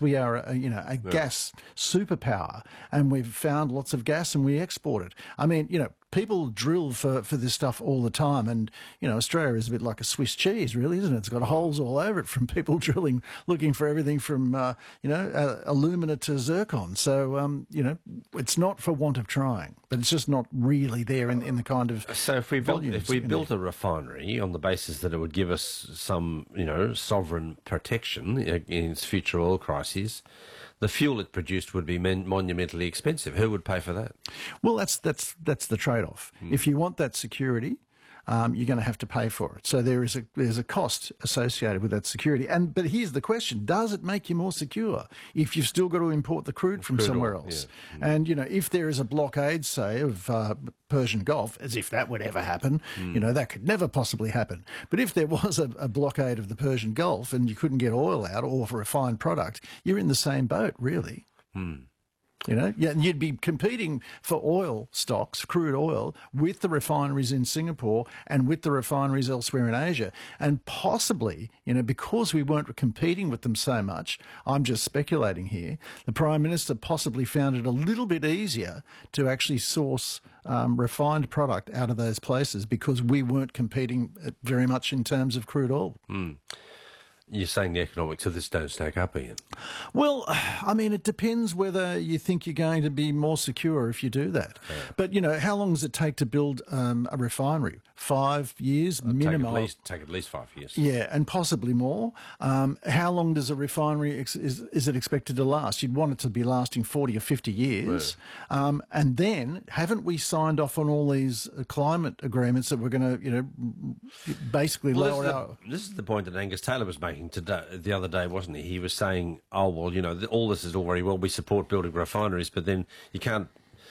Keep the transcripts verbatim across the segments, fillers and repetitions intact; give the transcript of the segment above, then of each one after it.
We are, a, you know, a yeah. gas superpower, and we've found lots of gas and we export it. I mean, you know, people drill for, for this stuff all the time, and, you know, Australia is a bit like a Swiss cheese, really, isn't it? It's got holes all over it from people drilling, looking for everything from, uh, you know, uh, alumina to zircon. So, um, you know, it's not for want of trying, but it's just not really there in, in the kind of So if we, built, volumes, if we you know. built a refinery on the basis that it would give us some, you know, sovereign protection against future oil crises, the fuel it produced would be mon monumentally expensive. Who would pay for that? Well, that's that's that's the trade-off. Mm. If you want that security, um, you're going to have to pay for it. So there is a there's a cost associated with that security. And but here's the question: does it make you more secure if you've still got to import the crude from crude somewhere oil, else? Yeah. Mm. And you know, if there is a blockade, say, of uh, Persian Gulf, as if that would ever happen, mm. you know, that could never possibly happen. But if there was a, a blockade of the Persian Gulf and you couldn't get oil out or for a refined product, you're in the same boat, really. Mm. You know, yeah, and you'd be competing for oil stocks, crude oil, with the refineries in Singapore and with the refineries elsewhere in Asia. And possibly, you know, because we weren't competing with them so much, I'm just speculating here, the Prime Minister possibly found it a little bit easier to actually source um, refined product out of those places because we weren't competing very much in terms of crude oil. Mm. You're saying the economics of this don't stack up, Ian? Well, I mean, it depends whether you think you're going to be more secure if you do that. Yeah. But, you know, how long does it take to build um, a refinery? Five years It'll minimum? Take at, least, take at least five years. Yeah, and possibly more. Um, how long does a refinery, ex is, is it expected to last? You'd want it to be lasting forty or fifty years. Yeah. Um, and then, haven't we signed off on all these climate agreements that we're going to, you know, basically well, lower this our... Is the, this is the point that Angus Taylor was making today, the other day, wasn't he? He was saying, oh, well, you know, all this is all very well. We support building refineries, but then you can't,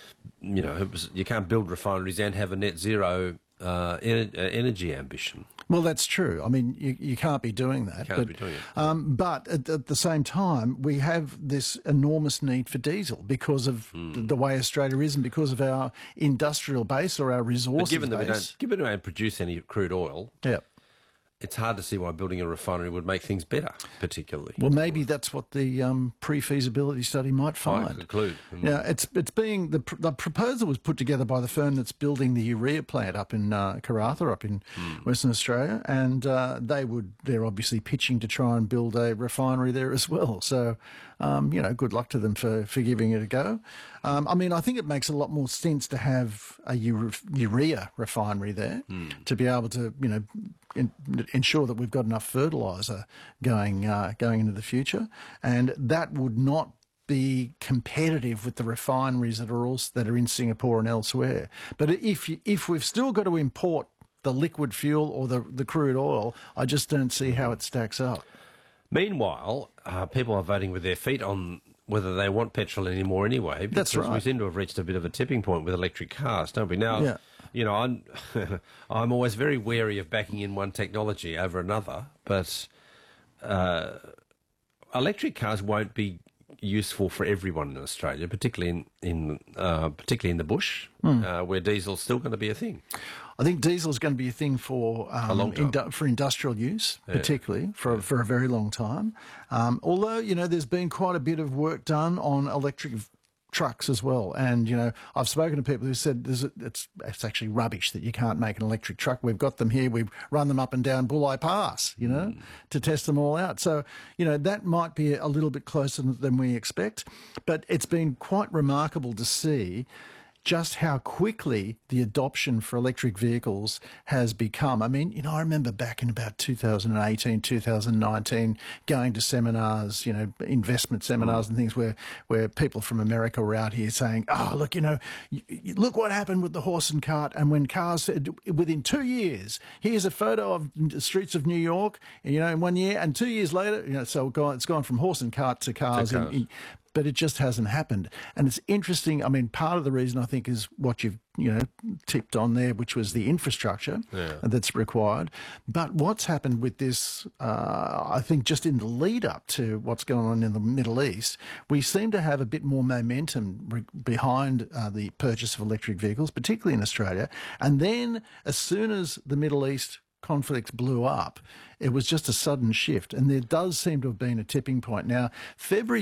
you know, you can't build refineries and have a net zero uh, en energy ambition. Well, that's true. I mean, you, you can't be doing that. You can't but, be doing it. Um, but at, at the same time, we have this enormous need for diesel because of mm. the way Australia is and because of our industrial base or our resources but given that base. We don't, given that we don't produce any crude oil, yeah. it's hard to see why building a refinery would make things better, particularly. Well, maybe that's what the um, pre-feasibility study might find. Might conclude. Mm. Yeah, it's it's being the the proposal was put together by the firm that's building the urea plant up in uh, Karratha, up in mm. Western Australia, and uh, they would they're obviously pitching to try and build a refinery there as well. So, um, you know, good luck to them for for giving it a go. Um, I mean, I think it makes a lot more sense to have a urea refinery there mm. to be able to, you know, in, ensure that we've got enough fertiliser going uh, going into the future, and that would not be competitive with the refineries that are also, that are in Singapore and elsewhere. But if you, if we've still got to import the liquid fuel or the the crude oil, I just don't see how it stacks up. Meanwhile, uh, people are voting with their feet on whether they want petrol anymore anyway. That's right. We seem to have reached a bit of a tipping point with electric cars, don't we? Now, yeah. you know, I'm, I'm always very wary of backing in one technology over another, but uh, electric cars won't be useful for everyone in Australia, particularly in, in uh, particularly in the bush, mm. uh, where diesel's still going to be a thing. I think diesel is going to be a thing for um, a long time. Indu for industrial use, yeah. particularly for yeah. for a very long time. Um, although you know, there's been quite a bit of work done on electric trucks as well, and you know, I've spoken to people who said there's a, it's it's actually rubbish that you can't make an electric truck. We've got them here. We run them up and down Bulli Pass, you know, mm. to test them all out. So you know, that might be a little bit closer than we expect, but it's been quite remarkable to see just how quickly the adoption for electric vehicles has become. I mean, you know, I remember back in about two thousand eighteen, two thousand nineteen, going to seminars, you know, investment seminars mm. and things where, where people from America were out here saying, oh, look, you know, you, you, look what happened with the horse and cart. And when cars said, within two years, here's a photo of the streets of New York, you know, in one year, and two years later, you know, so it's gone, it's gone from horse and cart to cars. To cars. In, in, but it just hasn't happened. And it's interesting. I mean, part of the reason I think is what you've, you know, tipped on there, which was the infrastructure yeah. that's required. But what's happened with this, uh, I think just in the lead up to what's going on in the Middle East, we seem to have a bit more momentum behind uh, the purchase of electric vehicles, particularly in Australia. And then as soon as the Middle East conflict blew up, it was just a sudden shift. And there does seem to have been a tipping point. Now, February